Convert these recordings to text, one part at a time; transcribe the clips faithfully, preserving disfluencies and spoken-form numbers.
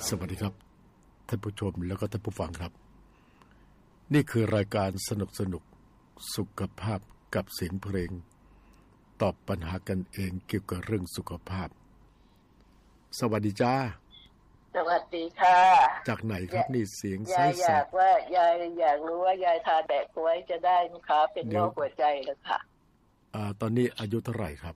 สวัสดีครับท่านผู้ชมแล้วก็ท่านผู้ฟังครับนี่คือรายการสนุกสนุกสุขภาพกับเสียงเพลงตอบปัญหากันเองเกี่ยวกับเรื่องสุขภาพสวัสดีจ้าสวัสดีค่ะจากไหนครับนี่เสียงใสยายอยากว่ายายอยากรู้ว่ายายทานแดกกล้วยจะได้ไหมคะเป็นโรคหัวใจแล้วค่ะอ่าตอนนี้อายุเท่าไหร่ครับ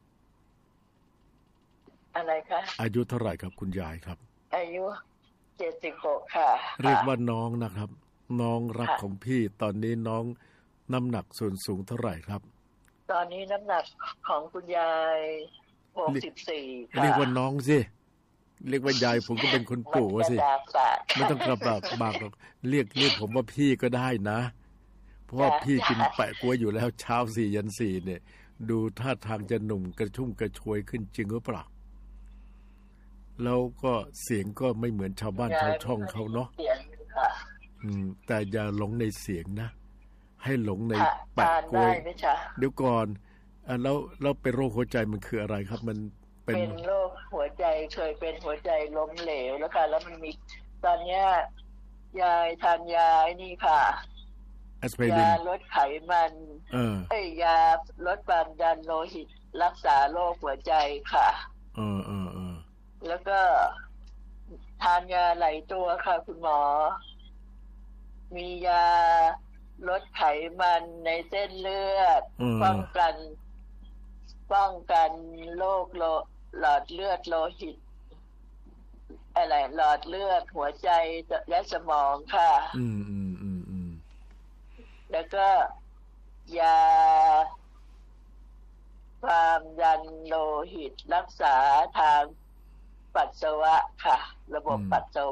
อะไรคะอายุเท่าไหร่ครับคุณยายครับอายุเจ็ดสิบหกค่ะเรียกว่าน้องนะครับน้องรักของพี่ตอนนี้น้องน้ำหนักส่วนสูงเท่าไหร่ครับตอนนี้น้ำหนักของคุณยายหกสิบสี่ค่ะเรียกว่าน้องสิเรียกว่ายายผมก็เป็นคนปู่สิไม่ต้องกระบากบากหรอกเรียกเรียกผมว่าพี่ก็ได้นะเพราะว่าพี่กินแปะกล้วยอยู่แล้วเช้าสี่ยันสี่เนี่ยดูท่าทางจะหนุ่มกระชุ่มกระชวยขึ้นจริงหรือเปล่าแล้วก็เสียงก็ไม่เหมือนชาวบ้านชาวช่องเขาเนาะอืมแต่อย่าหลงในเสียงนะให้หลงในแปะกล้วยเดี๋ยวก่อนอ่ะแล้วแล้วเป็นโรคหัวใจมันคืออะไรครับมันเป็นโรคหัวใจเคยเป็นหัวใจล้มเหลวแล้วค่ะแล้วมันมีตอนนี้ยายทานยาไอ้นี่ค่ะยาลดไขมันเออไอ้ยาลดความดันโลหิตรักษาโรคหัวใจค่ะเออเออเออแล้วก็ทานยาหลายตัวค่ะคุณหมอมียาลดไขมันในเส้นเลือดป้องกันป้องกันโรคหลอดเลือดโลหิตอะไรหลอดเลือดหัวใจและสมองค่ะอืมอืมอืมอืมแล้วก็ยาความดันโลหิตรักษาทางปัสสาวะค่ะระบบปัสสาวะ